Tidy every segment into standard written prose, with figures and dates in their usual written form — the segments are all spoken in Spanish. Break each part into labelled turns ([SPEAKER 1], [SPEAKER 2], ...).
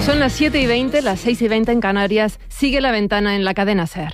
[SPEAKER 1] Son las 7:20, las 6:20 en Canarias. Sigue La Ventana en la cadena SER.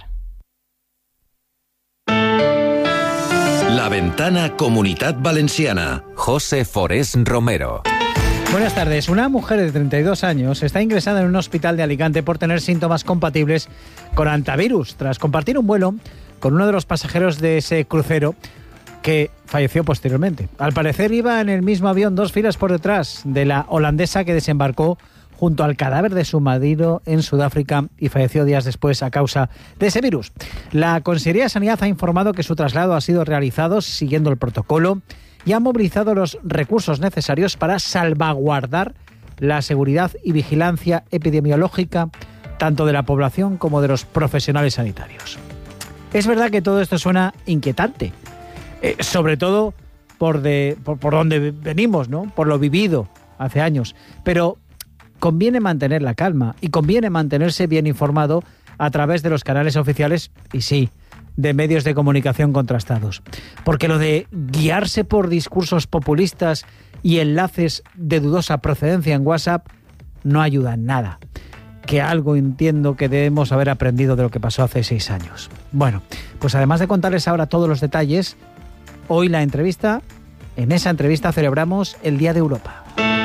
[SPEAKER 2] La Ventana Comunitat Valenciana. José Forés Romero.
[SPEAKER 3] Buenas tardes. Una mujer de 32 años está ingresada en un hospital de Alicante por tener síntomas compatibles con hantavirus, tras compartir un vuelo con uno de los pasajeros de ese crucero que falleció posteriormente. Al parecer iba en el mismo avión 2 filas por detrás de la holandesa que desembarcó junto al cadáver de su marido en Sudáfrica y falleció días después a causa de ese virus. La Consejería de Sanidad ha informado que su traslado ha sido realizado siguiendo el protocolo y ha movilizado los recursos necesarios para salvaguardar la seguridad y vigilancia epidemiológica tanto de la población como de los profesionales sanitarios. Es verdad que todo esto suena inquietante, sobre todo por donde venimos, ¿no? Por lo vivido hace años, pero conviene mantener la calma y conviene mantenerse bien informado a través de los canales oficiales y sí, de medios de comunicación contrastados. Porque lo de guiarse por discursos populistas y enlaces de dudosa procedencia en WhatsApp no ayuda en nada. Que algo entiendo que debemos haber aprendido de lo que pasó hace 6 años. Bueno, pues además de contarles ahora todos los detalles, hoy en esa entrevista celebramos el Día de Europa.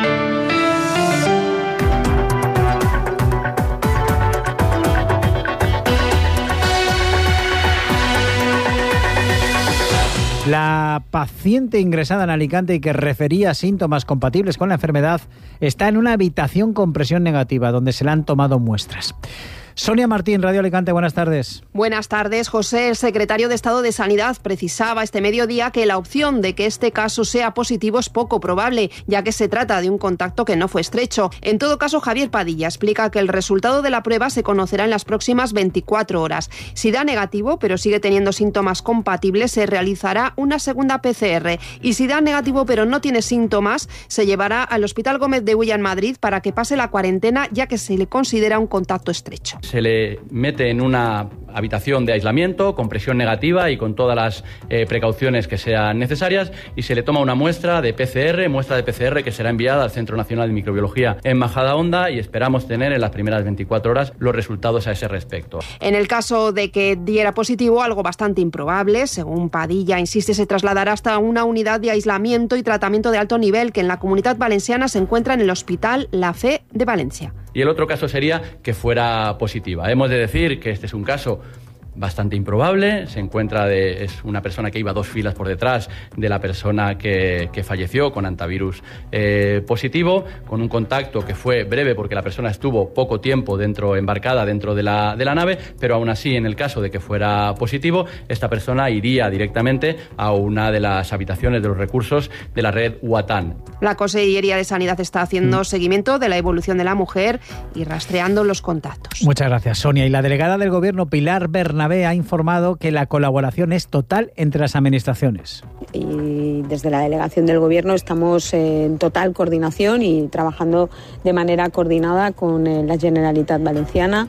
[SPEAKER 3] La paciente ingresada en Alicante y que refería síntomas compatibles con la enfermedad está en una habitación con presión negativa donde se le han tomado muestras. Sonia Martín, Radio Alicante, buenas tardes.
[SPEAKER 4] Buenas tardes, José. El secretario de Estado de Sanidad precisaba este mediodía que la opción de que este caso sea positivo es poco probable, ya que se trata de un contacto que no fue estrecho. En todo caso, Javier Padilla explica que el resultado de la prueba se conocerá en las próximas 24 horas. Si da negativo, pero sigue teniendo síntomas compatibles, se realizará una segunda PCR. Y si da negativo, pero no tiene síntomas, se llevará al Hospital Gómez de Ulla en Madrid para que pase la cuarentena, ya que se le considera un contacto estrecho.
[SPEAKER 5] Se le mete en una habitación de aislamiento con presión negativa y con todas las precauciones que sean necesarias y se le toma una muestra de PCR que será enviada al Centro Nacional de Microbiología en Majadahonda y esperamos tener en las primeras 24 horas los resultados a ese respecto.
[SPEAKER 4] En el caso de que diera positivo, algo bastante improbable, según Padilla insiste, se trasladará hasta una unidad de aislamiento y tratamiento de alto nivel que en la Comunidad Valenciana se encuentra en el Hospital La Fe de Valencia.
[SPEAKER 5] Y el otro caso sería que fuera positiva. Hemos de decir que este es un caso bastante improbable, es una persona que iba 2 filas por detrás de la persona que falleció con hantavirus positivo, con un contacto que fue breve porque la persona estuvo poco tiempo embarcada dentro de la nave, pero aún así, en el caso de que fuera positivo, esta persona iría directamente a una de las habitaciones de los recursos de la red UATAN.
[SPEAKER 4] La Consejería de Sanidad está haciendo seguimiento de la evolución de la mujer y rastreando los contactos.
[SPEAKER 3] Muchas gracias, Sonia. Y la delegada del Gobierno, Pilar Bernabé, ha informado que la colaboración es total entre las administraciones.
[SPEAKER 6] Y desde la delegación del Gobierno estamos en total coordinación y trabajando de manera coordinada con la Generalitat Valenciana.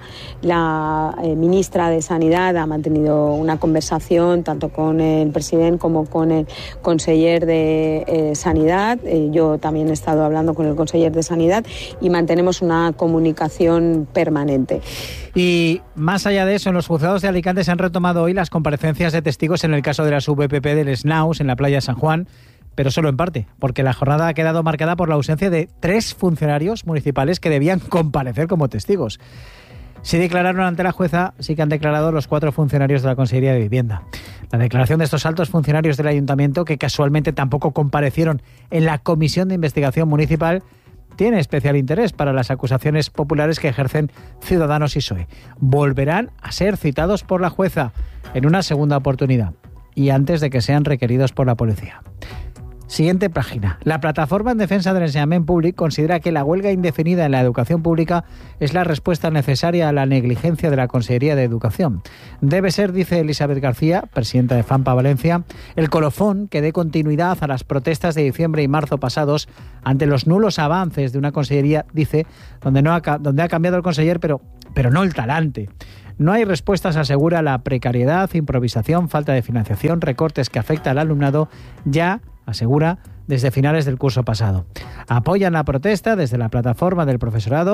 [SPEAKER 6] La ministra de Sanidad ha mantenido una conversación tanto con el presidente como con el conseller de Sanidad. Yo también he estado hablando con el conseller de Sanidad y mantenemos una comunicación permanente.
[SPEAKER 3] Y más allá de eso, en los juzgados de Alicante se han retomado hoy las comparecencias de testigos en el caso de la VPP del Snaus en la playa de San Juan, pero solo en parte, porque la jornada ha quedado marcada por la ausencia de 3 funcionarios municipales que debían comparecer como testigos. Sí declararon ante la jueza, sí que han declarado los 4 funcionarios de la Consejería de Vivienda. La declaración de estos altos funcionarios del Ayuntamiento, que casualmente tampoco comparecieron en la Comisión de Investigación Municipal, tiene especial interés para las acusaciones populares que ejercen Ciudadanos y PSOE. Volverán a ser citados por la jueza en una segunda oportunidad y antes de que sean requeridos por la policía. Siguiente página. La Plataforma en Defensa del Enseñament Públic considera que la huelga indefinida en la educación pública es la respuesta necesaria a la negligencia de la Consejería de Educación. Debe ser, dice Elizabeth García, presidenta de FAMPA Valencia, el colofón que dé continuidad a las protestas de diciembre y marzo pasados ante los nulos avances de una consejería, dice, donde ha cambiado el conseller, pero no el talante. No hay respuestas, asegura, la precariedad, improvisación, falta de financiación, recortes que afecta al alumnado ya, asegura, desde finales del curso pasado. Apoyan la protesta desde la plataforma del profesorado,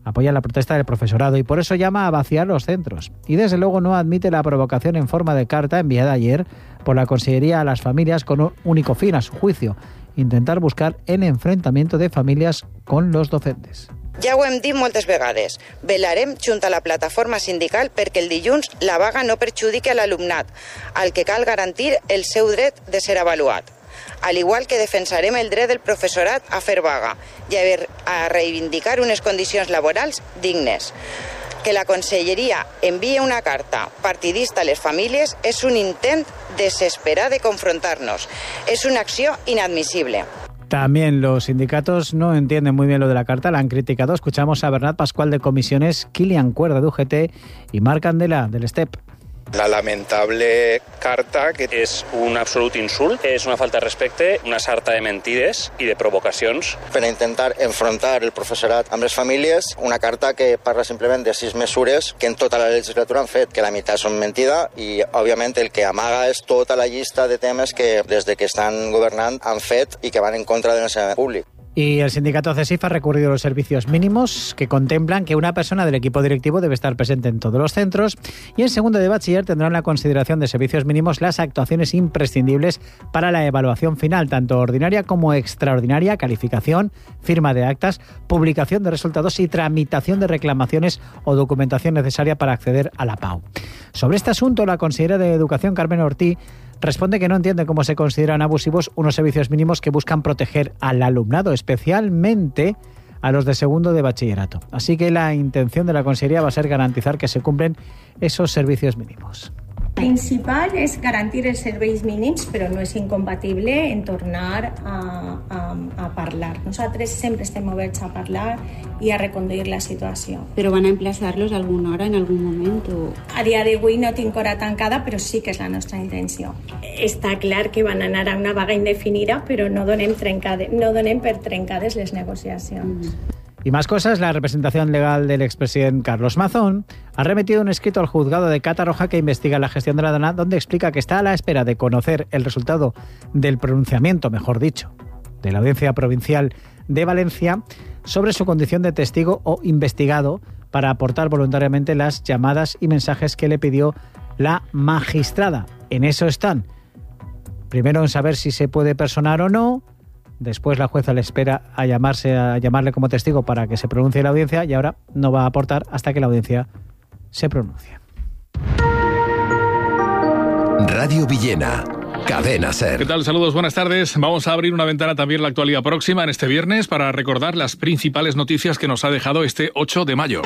[SPEAKER 3] apoya la protesta del profesorado y por eso llama a vaciar los centros. Y desde luego no admite la provocación en forma de carta enviada ayer por la Consellería a las familias con un único fin, a su juicio, intentar buscar el enfrentamiento de familias con los docentes.
[SPEAKER 7] Ja ho hem dit moltes vegades. Velarem junt a la plataforma sindical perquè el dilluns la vaga no perjudiqui a l'alumnat, al que cal garantir el seu dret de ser avaluat. Al igual que defensarem el dret del professorat a fer vaga i a reivindicar unes condicions laborals dignes. Que la Conselleria envíe una carta partidista a les famílies és un intent desesperat de confrontar-nos. És una acció inadmissible.
[SPEAKER 3] También los sindicatos no entienden muy bien lo de la carta, la han criticado. Escuchamos a Bernat Pascual de Comisiones, Kilian Cuerda de UGT y Marc Candela del STEP.
[SPEAKER 8] La lamentable carta, que és un absolut insult, és una falta de respecte, una sarta de mentides i de provocacions.
[SPEAKER 9] Per intentar enfrontar el professorat amb les famílies, una carta que parla simplement de 6 mesures que en tota la legislatura han fet, que la meitat són mentida i, òbviament, el que amaga és tota la llista de temes que des de que estan governant han fet i que van en contra del ensenyament públic.
[SPEAKER 3] Y el sindicato CESIF ha recurrido a los servicios mínimos que contemplan que una persona del equipo directivo debe estar presente en todos los centros y en segundo de bachiller tendrán la consideración de servicios mínimos las actuaciones imprescindibles para la evaluación final, tanto ordinaria como extraordinaria, calificación, firma de actas, publicación de resultados y tramitación de reclamaciones o documentación necesaria para acceder a la PAU. Sobre este asunto, la consejera de Educación, Carmen Ortí, responde que no entiende cómo se consideran abusivos unos servicios mínimos que buscan proteger al alumnado, especialmente a los de segundo de bachillerato. Así que la intención de la Consellería va a ser garantizar que se cumplen esos servicios mínimos.
[SPEAKER 10] El principal és garantir els serveis mínims, però no és incompatible en tornar a parlar. Nosaltres sempre estem oberts a parlar i a reconduir la situació.
[SPEAKER 11] ¿Pero van a emplazarlos alguna hora en algún momento?
[SPEAKER 10] A dia d'avui no tinc hora tancada, però sí que és la nostra intenció. Està clar que van anar a una vaga indefinida, però no donem per trencades les negociacions.
[SPEAKER 3] Y más cosas, la representación legal del expresidente Carlos Mazón ha remitido un escrito al juzgado de Catarroja que investiga la gestión de la Dana, donde explica que está a la espera de conocer el resultado del pronunciamiento, mejor dicho, de la Audiencia Provincial de Valencia sobre su condición de testigo o investigado para aportar voluntariamente las llamadas y mensajes que le pidió la magistrada. En eso están. Primero en saber si se puede personar o no. Después la jueza le espera a llamarle como testigo para que se pronuncie la audiencia y ahora no va a aportar hasta que la audiencia se pronuncie.
[SPEAKER 2] Radio Villena, Cadena SER.
[SPEAKER 12] ¿Qué tal? Saludos, buenas tardes. Vamos a abrir una ventana también en la actualidad próxima en este viernes para recordar las principales noticias que nos ha dejado este 8 de mayo.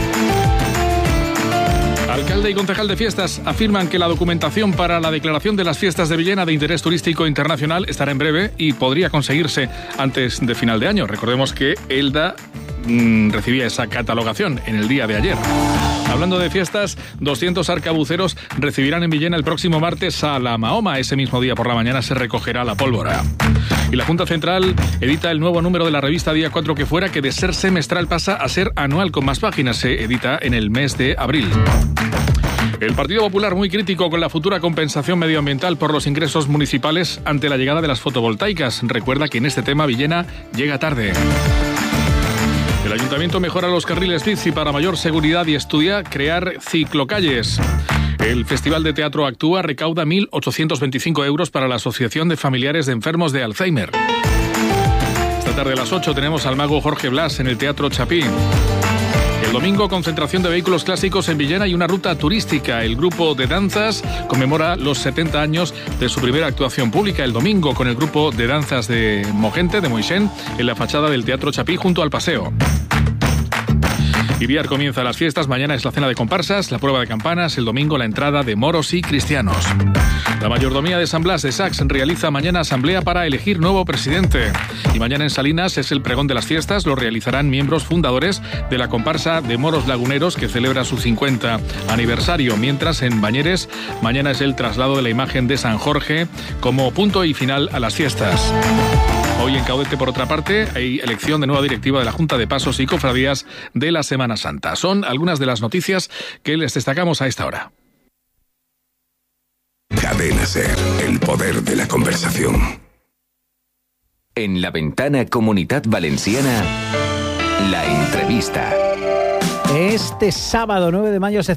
[SPEAKER 12] Alcalde y concejal de fiestas afirman que la documentación para la declaración de las fiestas de Villena de interés turístico internacional estará en breve y podría conseguirse antes de final de año. Recordemos que Elda recibía esa catalogación en el día de ayer. Hablando de fiestas, 200 arcabuceros recibirán en Villena el próximo martes a la Mahoma. Ese mismo día por la mañana se recogerá la pólvora. Y la Junta Central edita el nuevo número de la revista Día 4 que fuera, que de ser semestral pasa a ser anual con más páginas. Se edita en el mes de abril. El Partido Popular muy crítico con la futura compensación medioambiental por los ingresos municipales ante la llegada de las fotovoltaicas. Recuerda que en este tema Villena llega tarde. El Ayuntamiento mejora los carriles bici para mayor seguridad y estudia crear ciclocalles. El Festival de Teatro Actúa recauda 1.825 euros para la Asociación de Familiares de Enfermos de Alzheimer. Esta tarde a las 8 tenemos al mago Jorge Blas en el Teatro Chapí. El domingo, concentración de vehículos clásicos en Villena y una ruta turística. El grupo de danzas conmemora los 70 años de su primera actuación pública el domingo con el grupo de danzas de Mogente, de Moixén, en la fachada del Teatro Chapí junto al paseo. Y Biar comienza las fiestas, mañana es la cena de comparsas, la prueba de campanas, el domingo la entrada de moros y cristianos. La mayordomía de San Blas de Sax realiza mañana asamblea para elegir nuevo presidente. Y mañana en Salinas es el pregón de las fiestas, lo realizarán miembros fundadores de la comparsa de moros laguneros que celebra su 50 aniversario, mientras en Bañeres mañana es el traslado de la imagen de San Jorge como punto y final a las fiestas. Hoy en Caudete, por otra parte, hay elección de nueva directiva de la Junta de Pasos y Cofradías de la Semana Santa. Son algunas de las noticias que les destacamos a esta hora.
[SPEAKER 2] Cadena SER, el poder de la conversación. En la ventana Comunitat Valenciana, La entrevista.
[SPEAKER 3] Este sábado 9 de mayo se